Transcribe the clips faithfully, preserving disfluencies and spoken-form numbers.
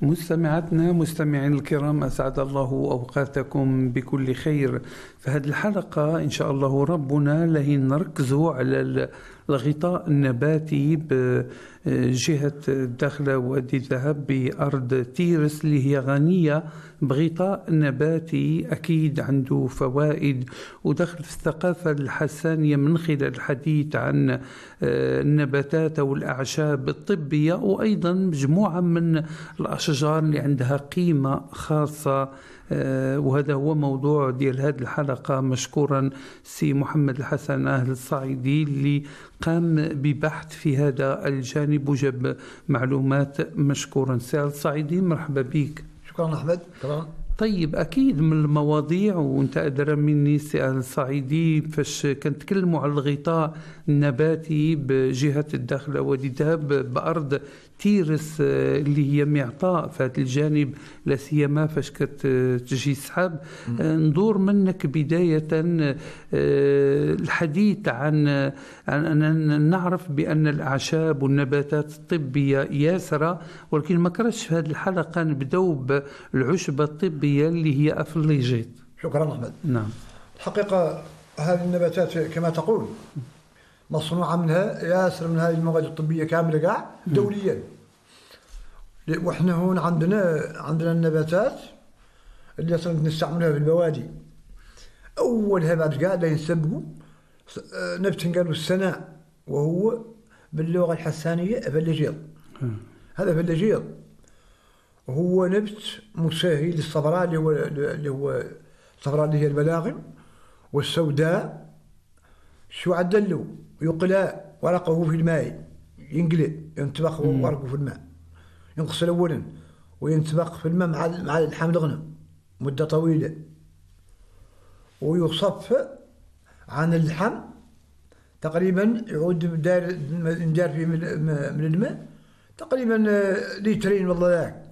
مستمعاتنا مستمعين الكرام، أسعد الله أوقاتكم بكل خير. في هذه الحلقة إن شاء الله ربنا لهي نركزوا على الغطاء النباتي بجهة الدخلة وادي الذهب بأرض تيرس اللي هي غنية بغطاء نباتي أكيد عنده فوائد ودخل في الثقافة الحسانية من خلال الحديث عن النباتات أو الأعشاب الطبية، وأيضا مجموعة من الأشجار اللي عندها قيمة خاصة. وهذا هو موضوع ديال هذه الحلقة. مشكورا سي محمد الحسن أهل الصعيدي اللي قام ببحث في هذا الجانب وجاب معلومات. مشكورا سي أهل الصعيدي، مرحبا بك. شكرا أحمد. شكرا. طيب أكيد من المواضيع وأنت أدرى مني سي أهل الصعيدي فاش كنتكلموا على الغطاء النباتي بجهة الداخلة وادي الذهب بأرض تيرس اللي هي معطاء في هذا الجانب، لا سيما فاش كتجي السحاب. ندور منك بداية الحديث عن أن نعرف بأن الأعشاب والنباتات الطبية ياسرة، ولكن ما كرهتش في هذه الحلقة نبدأ بالعشبة الطبية اللي هي أفليجيت. شكرا أحمد. نعم، الحقيقة هذه النباتات كما تقول مصنوعة منها ياسر من هذه المواد الطبية كاملة كاع دوليا. وإحنا هون عندنا عندنا النباتات اللي أصلا نستعملها في البوادي. أولها بعد كاع لا ينسبقوا نبت قالوا السناء، وهو باللغة الحسانية فلاجيل. هذا فلاجيل هو نبت مساهي للصفراء اللي هو اللي هو الصفراء اللي هي البلاغم، والسوداء شو عدلوا يقلى ورقه في الماء، ينقلى ينطبخ ورقه في الماء، ينغسل أولا وينطبخ في الماء مع مع اللحم الغنم مدة طويلة، ويصف عن اللحم تقريبا يعود دار ندار فيه من الماء تقريبا لترين والله ذاك،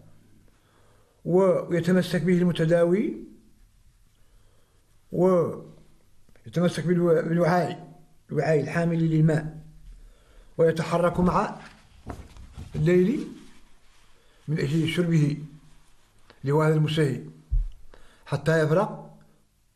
ويتمسك به المتداوي ويتمسك بالوعاء الوعاء الحامل للماء، ويتحرك مع الليل من أجل شربه اللي هو هذا المسهي حتى يفرق